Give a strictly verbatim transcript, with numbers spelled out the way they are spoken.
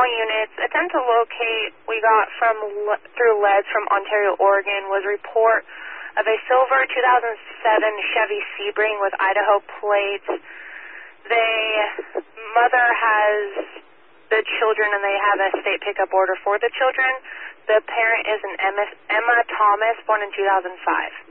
all units. Attempt to locate we got from through L E D S from Ontario, Oregon, was a report of a silver two thousand seven Chevy Sebring with Idaho plates. They, mother has the children and they have a state pickup order for the children. The parent is an Emma, Emma Thomas, born in two thousand five.